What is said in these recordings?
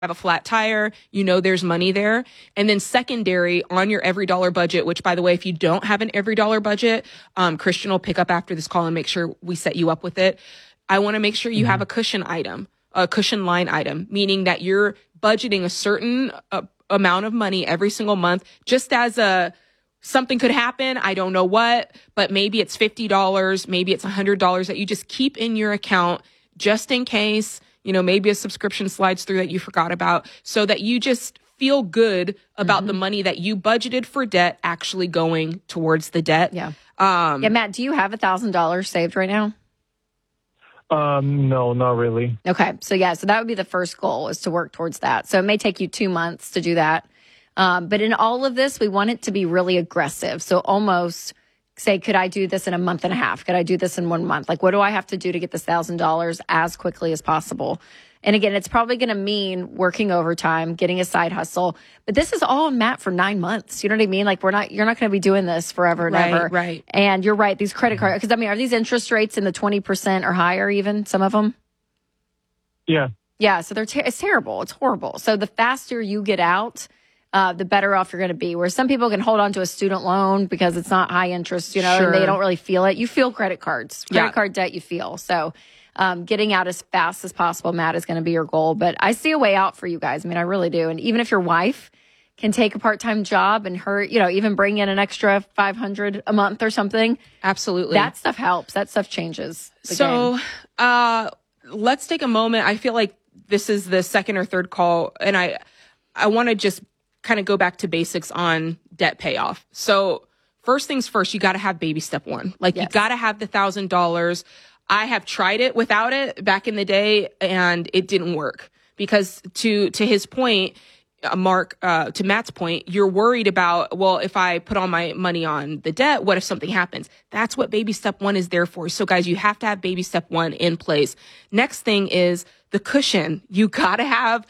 a flat tire, you know there's money there. And then secondary on your every dollar budget, which by the way, if you don't have an every dollar budget, Christian will pick up after this call and make sure we set you up with it. I want to make sure you have a cushion line item, meaning that you're budgeting a certain amount of money every single month, just as something could happen. I don't know what, but maybe it's $50, maybe it's $100 that you just keep in your account just in case, maybe a subscription slides through that you forgot about, so that you just feel good about the money that you budgeted for debt actually going towards the debt. Yeah. Matt, do you have $1,000 saved right now? No, not really. Okay. So that would be the first goal, is to work towards that. So it may take you 2 months to do that. But in all of this, we want it to be really aggressive. So almost say, could I do this in a month and a half? Could I do this in 1 month? Like, what do I have to do to get this $1,000 as quickly as possible? And again, it's probably going to mean working overtime, getting a side hustle. But this is all, Matt, for 9 months. You know what I mean? Like, you're not going to be doing this forever and ever. Right. And you're right. These credit cards, because are these interest rates in the 20% or higher, even some of them? Yeah. Yeah. So it's terrible. It's horrible. So the faster you get out, the better off you're going to be. Where some people can hold on to a student loan because it's not high interest, Sure. and they don't really feel it. You feel credit card debt, you feel. So getting out as fast as possible, Matt, is going to be your goal. But I see a way out for you guys. I really do. And even if your wife can take a part-time job and her, even bring in an extra $500 a month or something. Absolutely. That stuff helps. That stuff changes the game. Let's take a moment. I feel like this is the second or third call, and I want to just kind of go back to basics on debt payoff. So first things first, you got to have baby step one. You got to have the $1,000. I have tried it without it back in the day, and it didn't work because to his point, Mark, to Matt's point, you're worried about, well, if I put all my money on the debt, what if something happens? That's what baby step one is there for. So guys, you have to have baby step one in place. Next thing is the cushion. You got to have,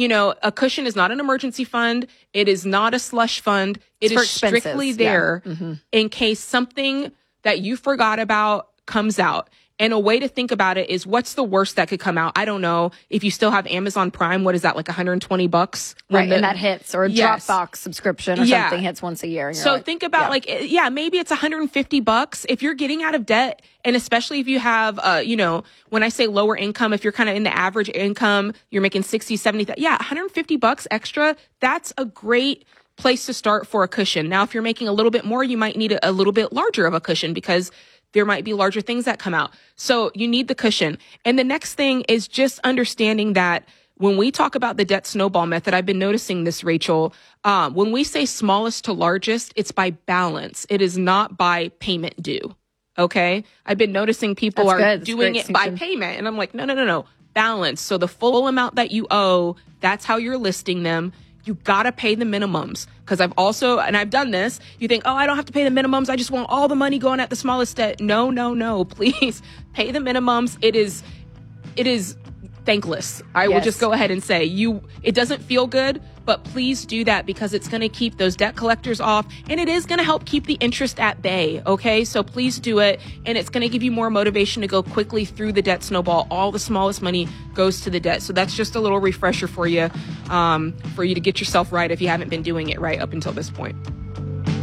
a cushion is not an emergency fund. It is not a slush fund. It is strictly there in case something that you forgot about comes out. And a way to think about it is, what's the worst that could come out? I don't know. If you still have Amazon Prime, what is that, like $120? Right, and that hits, or a Dropbox subscription or something hits once a year. So think about maybe it's $150 if you're getting out of debt. And especially if you have, when I say lower income, if you're kind of in the average income, you're making 60, 70, $150 extra. That's a great place to start for a cushion. Now, if you're making a little bit more, you might need a little bit larger of a cushion because there might be larger things that come out. So you need the cushion. And the next thing is just understanding that when we talk about the debt snowball method, I've been noticing this, Rachel, when we say smallest to largest, it's by balance. It is not by payment due. Okay. I've been noticing people doing it by payment. And I'm like, no, balance. So the full amount that you owe, that's how you're listing them. You gotta pay the minimums. Cause I've done this. You think, I don't have to pay the minimums. I just want all the money going at the smallest debt. No, please pay the minimums. It is thankless. I will just go ahead and say it doesn't feel good, but please do that because it's going to keep those debt collectors off and it is going to help keep the interest at bay. Okay. So please do it. And it's going to give you more motivation to go quickly through the debt snowball. All the smallest money goes to the debt. So that's just a little refresher for you to get yourself right if you haven't been doing it right up until this point.